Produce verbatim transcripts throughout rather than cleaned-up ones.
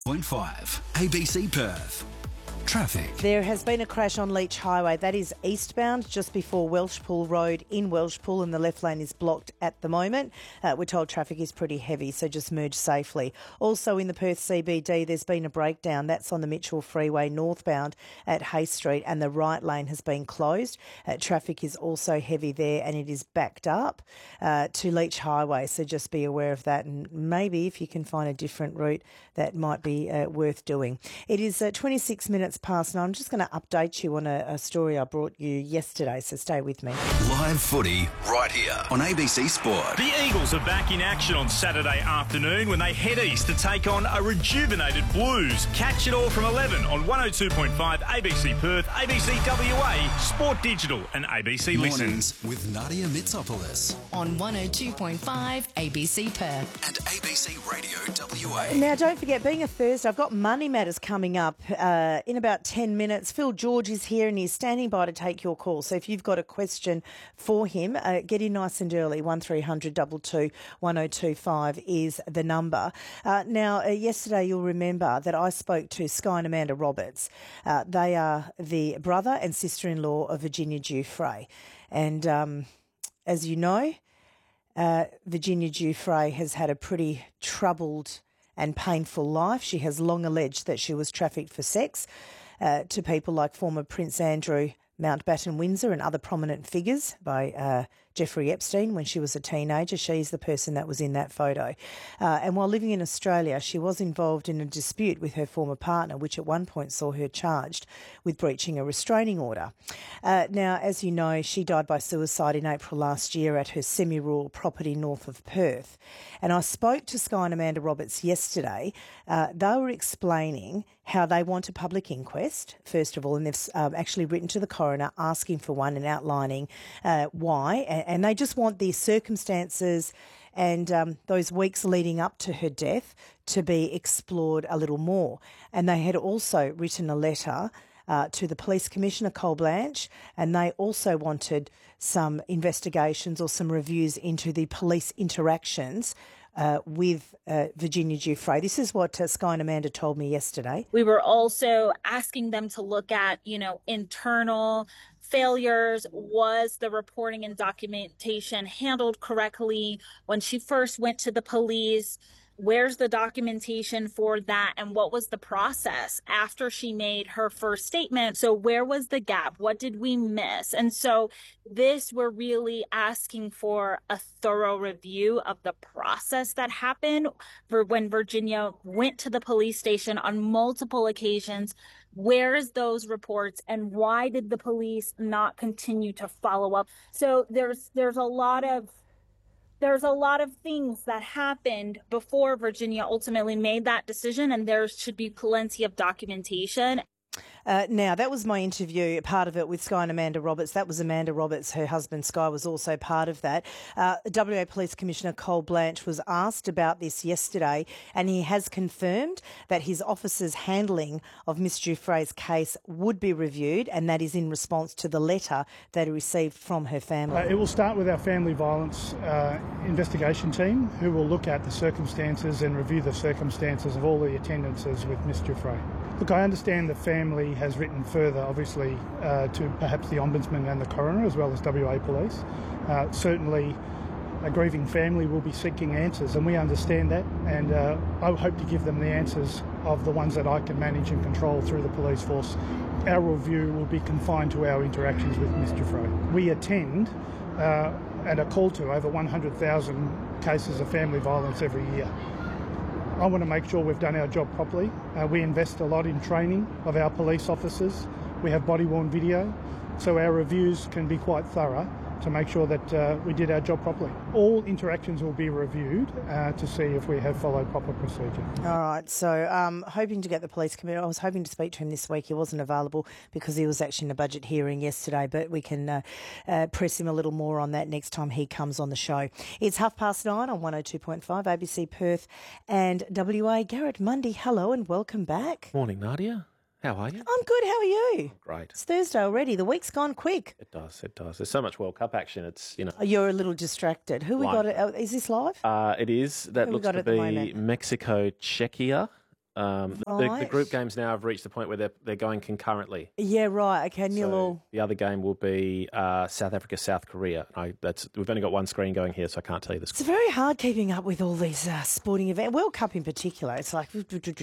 point five A B C Perth. Traffic. There has been a crash on Leach Highway. That is eastbound just before Welshpool Road in Welshpool, and the left lane is blocked at the moment. Uh, we're told traffic is pretty heavy, so just merge safely. Also in the Perth C B D, there's been a breakdown. That's on the Mitchell Freeway northbound at Hay Street, and the right lane has been closed. Uh, traffic is also heavy there, and it is backed up uh, to Leach Highway, so just be aware of that, and maybe if you can find a different route, that might be uh, worth doing. It is uh, twenty-six minutes past nine. I'm just going to update you on a, a story I brought you yesterday, so stay with me. Live footy right here on A B C Sport. The Eagles are back in action on Saturday afternoon when they head east to take on a rejuvenated Blues. Catch it all from eleven on one oh two point five A B C Perth, A B C W A, Sport Digital and A B C Listen. Mornings with Nadia Mitsopoulos on one oh two point five A B C Perth and A B C Radio W A. Now, don't forget, being a Thursday, I've got Money Matters coming up uh, in about ten minutes. Phil George is here and he's standing by to take your call. So if you've got a question for him, uh, get in nice and early. one three hundred two two one oh two five is the number. Uh, now, uh, yesterday you'll remember that I spoke to Sky and Amanda Roberts. Uh, they are the brother and sister-in-law of Virginia Giuffre. And um, as you know, uh, Virginia Giuffre has had a pretty troubled and painful life. She has long alleged that she was trafficked for sex uh, to people like former Prince Andrew, Mountbatten Windsor and other prominent figures by uh, Jeffrey Epstein when she was a teenager. She's the person that was in that photo. Uh, and while living in Australia, she was involved in a dispute with her former partner, which at one point saw her charged with breaching a restraining order. Uh, now, as you know, she died by suicide in April last year at her semi-rural property north of Perth. And I spoke to Sky and Amanda Roberts yesterday. Uh, they were explaining how they want a public inquest, first of all, and they've um, actually written to the coroner asking for one and outlining uh, why. And, and they just want the circumstances and um, those weeks leading up to her death to be explored a little more. And they had also written a letter Uh, to the Police Commissioner, Cole Blanche, and they also wanted some investigations or some reviews into the police interactions uh, with uh, Virginia Giuffre. This is what uh, Sky and Amanda told me yesterday. We were also asking them to look at, you know, internal failures. Was the reporting and documentation handled correctly when she first went to the police? Where's the documentation for that? And what was the process after she made her first statement? So where was the gap? What did we miss? And so this, we're really asking for a thorough review of the process that happened for when Virginia went to the police station on multiple occasions. Where's those reports and why did the police not continue to follow up? So there's there's a lot of There's a lot of things that happened before Virginia ultimately made that decision, and there should be plenty of documentation. Uh, now, that was my interview, part of it with Sky and Amanda Roberts. That was Amanda Roberts. Her husband, Sky, was also part of that. Uh, W A Police Commissioner Cole Blanche was asked about this yesterday, and he has confirmed that his officer's handling of Miss Giuffre's case would be reviewed, and that is in response to the letter that he received from her family. Uh, it will start with our family violence uh, investigation team, who will look at the circumstances and review the circumstances of all the attendances with Miss Giuffre. Look, I understand the family has written further, obviously, uh, to perhaps the Ombudsman and the Coroner, as well as W A Police. Uh, certainly, a grieving family will be seeking answers, and we understand that, and uh, I hope to give them the answers of the ones that I can manage and control through the police force. Our review will be confined to our interactions with Miss Giuffre. We attend uh, and are called to over one hundred thousand cases of family violence every year. I want to make sure we've done our job properly. Uh, we invest a lot in training of our police officers. We have body-worn video, so our reviews can be quite thorough to make sure that uh, we did our job properly. All interactions will be reviewed uh, to see if we have followed proper procedure. All right, so um, hoping to get the police commissioner. I was hoping to speak to him this week. He wasn't available because he was actually in a budget hearing yesterday, but we can uh, uh, press him a little more on that next time he comes on the show. It's half past nine on one oh two point five A B C Perth and W A. Garrett Mundy, hello and welcome back. Morning, Nadia. How are you? I'm good. How are you? Great. It's Thursday already. The week's gone quick. It does. It does. There's so much World Cup action. It's, you know. You're a little distracted. Who we Live. got? It? Oh, is this live? Uh, it is. That Who we looks got to at the be moment? Mexico, Czechia. Um, the, Right. the group games now have reached the point where they're, they're going concurrently. Yeah, right. Okay, nil So all. the other game will be uh, South Africa, South Korea. I, that's we've only got one screen going here, so I can't tell you the It's score. very hard keeping up with all these uh, sporting events. World Cup in particular. It's like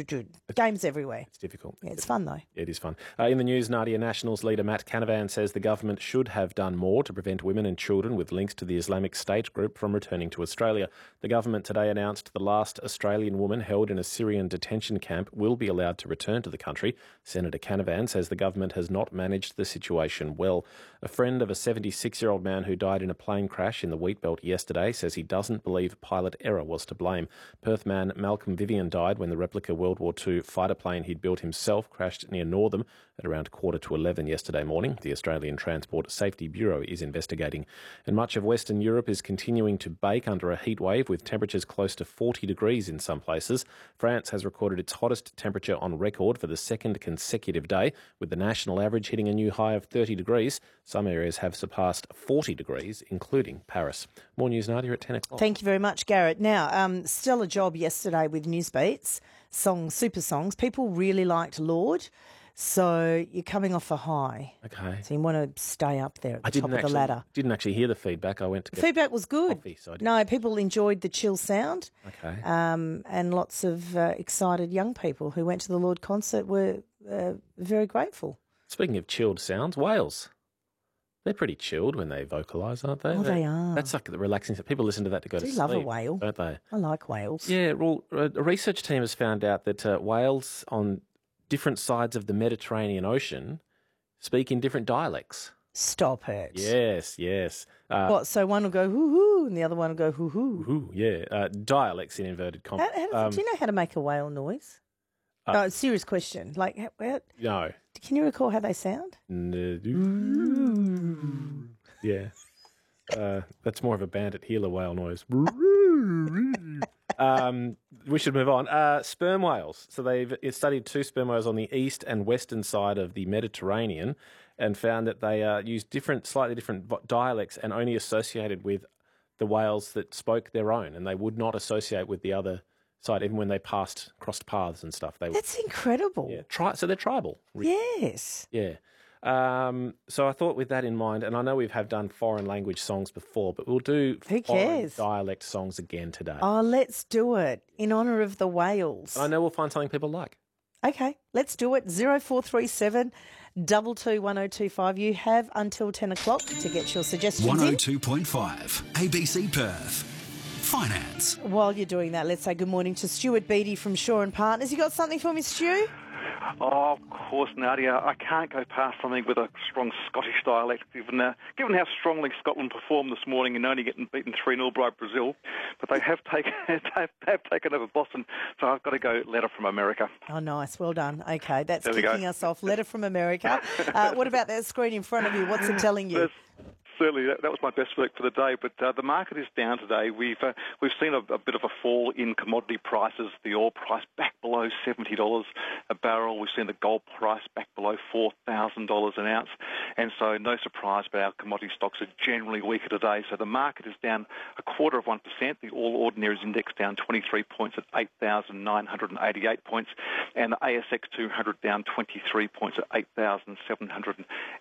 games everywhere. It's difficult. Yeah, it's fun though. It is fun. Uh, in the news, Nadia, Nationals leader Matt Canavan says the government should have done more to prevent women and children with links to the Islamic State group from returning to Australia. The government today announced the last Australian woman held in a Syrian detention camp will be allowed to return to the country. Senator Canavan says the government has not managed the situation well. A friend of a seventy-six-year-old man who died in a plane crash in the Wheatbelt yesterday says he doesn't believe pilot error was to blame. Perth man Malcolm Vivian died when the replica World War Two fighter plane he'd built himself crashed near Northam at around quarter to eleven yesterday morning. The Australian Transport Safety Bureau is investigating. And much of Western Europe is continuing to bake under a heat wave with temperatures close to forty degrees in some places. France has recorded its hottest temperature on record for the second consecutive day, with the national average hitting a new high of thirty degrees. Some areas have surpassed forty degrees, including Paris. More news, Nadia, at ten o'clock. Thank you very much, Garrett. Now, um, stellar job yesterday with Newsbeats, song, super songs. People really liked Lord, so you're coming off a high. Okay. So you want to stay up there at the I top didn't of actually, the ladder. didn't actually hear the feedback. I went to The get feedback was good. coffee, so I didn't- No, people enjoyed the chill sound. Okay. Um, and lots of uh, excited young people who went to the Lord concert were uh, very grateful. Speaking of chilled sounds, Wales. They're pretty chilled when they vocalise, aren't they? Oh, they are. That's like the relaxing. People listen to that to go I to do sleep. love a whale. Don't they? I like whales. Yeah, well, a a research team has found out that uh, whales on different sides of the Mediterranean Ocean speak in different dialects. Stop it. Yes, yes. Uh, What? So one will go hoo hoo, and the other one will go hoo hoo. ooh, yeah, uh, dialects in inverted How, commas. how does, Um, do you know how to make a whale noise? uh, no, serious question. Like, how, how, no. can you recall how they sound? Yeah. Uh, that's more of a bandit healer whale noise. um, we should move on. Uh, sperm whales. So they've studied two sperm whales on the east and western side of the Mediterranean and found that they uh, use different, slightly different vo- dialects and only associated with the whales that spoke their own, and they would not associate with the other side, even when they passed, crossed paths and stuff. They would, That's incredible. yeah, tri- so they're tribal. Yes. Yeah. Um, so I thought with that in mind, and I know we've have done foreign language songs before, but we'll do Who foreign cares? dialect songs again today. Oh, let's do it in honour of the whales. And I know we'll find something people like. Okay, let's do it. Zero four three seven double two one zero two five. You have until ten o'clock to get your suggestions in. one oh two point five A B C Perth. Finance. While you're doing that, let's say good morning to Stuart Beattie from Shaw and Partners. You got something for me, Stu? Oh, of course, Nadia. I can't go past something with a strong Scottish dialect, given, uh, given how strongly Scotland performed this morning and only getting beaten three nil by Brazil. But they have taken they've, they've taken over Boston, so I've got to go letter from America. Oh, nice. Well done. Okay, that's There we go. kicking us off. Letter from America. Uh, what about that screen in front of you? What's it telling you? There's- Certainly, that, that was my best work for the day. But uh, the market is down today. We've uh, we've seen a, a bit of a fall in commodity prices. The oil price back below seventy dollars a barrel. We've seen the gold price back below four thousand dollars an ounce. And so, no surprise, but our commodity stocks are generally weaker today. So the market is down a quarter of one percent. The All Ordinaries Index down twenty-three points at eight thousand nine hundred eighty-eight points, and the A S X two hundred down twenty-three points at eight thousand seven hundred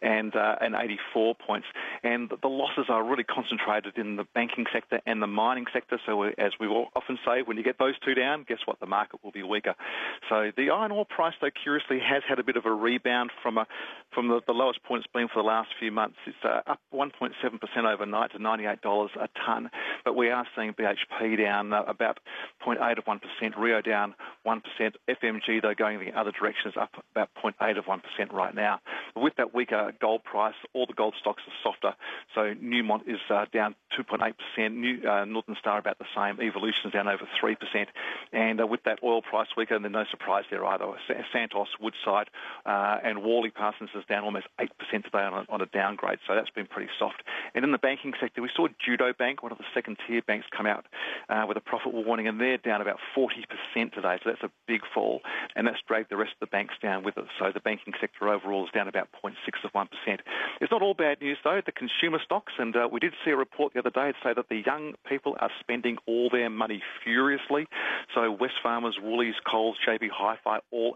eighty-four points. And the losses are really concentrated in the banking sector and the mining sector. So as we will often say, when you get those two down, guess what? The market will be weaker. So the iron ore price, though, curiously has had a bit of a rebound from a from the, the lowest point it's been for the last few months. It's uh, up one point seven percent overnight to ninety-eight dollars a tonne. But we are seeing B H P down uh, about zero point eight of one percent, Rio down one percent. F M G, though, going the other direction is up about zero point eight of one percent right now. But with that weaker gold price, all the gold stocks are softer. So Newmont is uh, down two point eight percent, New, uh, Northern Star about the same, Evolution is down over three percent. And uh, with that oil price weaker, then no surprise there either. Santos, Woodside uh, and Worley Parsons is down almost eight percent today. today on a, on a downgrade, so that's been pretty soft. And in the banking sector, we saw Judo Bank, one of the second-tier banks, come out uh, with a profit warning, and they're down about forty percent today, so that's a big fall, and that's dragged the rest of the banks down with it. So the banking sector overall is down about zero point six of one percent. It's not all bad news, though. The consumer stocks, and uh, we did see a report the other day to say that the young people are spending all their money furiously. So Wesfarmers, Woolies, Coles, J B Hi-Fi all